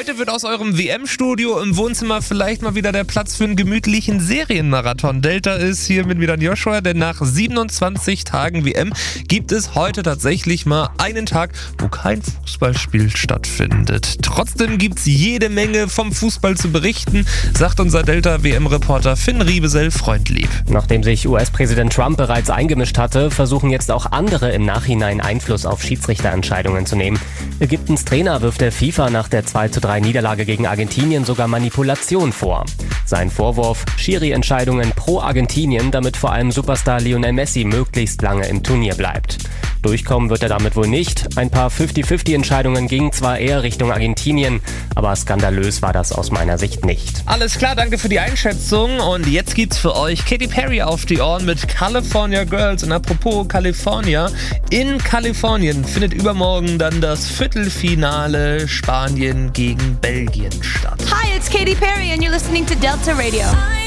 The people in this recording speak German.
Heute wird aus eurem WM-Studio im Wohnzimmer vielleicht mal wieder der Platz für einen gemütlichen Serienmarathon. Delta ist hier mit wieder Joshua, denn nach 27 Tagen WM gibt es heute tatsächlich mal einen Tag, wo kein Fußballspiel stattfindet. Trotzdem gibt es jede Menge vom Fußball zu berichten, sagt unser Delta-WM-Reporter Finn Riebesell freundlieb. Nachdem sich US-Präsident Trump bereits eingemischt hatte, versuchen jetzt auch andere im Nachhinein Einfluss auf Schiedsrichterentscheidungen zu nehmen. Ägyptens Trainer wirft der FIFA nach der 2:3 Niederlage gegen Argentinien sogar Manipulation vor. Sein Vorwurf: Schiri-Entscheidungen pro Argentinien, damit vor allem Superstar Lionel Messi möglichst lange im Turnier bleibt. Durchkommen wird er damit wohl nicht. Ein paar 50-50-Entscheidungen gingen zwar eher Richtung Argentinien, aber skandalös war das aus meiner Sicht nicht. Alles klar, danke für die Einschätzung. Und jetzt gibt's für euch Katy Perry auf die Ohren mit California Girls. Und apropos California, in Kalifornien findet übermorgen dann das Viertelfinale Spanien gegen Belgien statt. Hi, it's Katy Perry and you're listening to Delta Radio.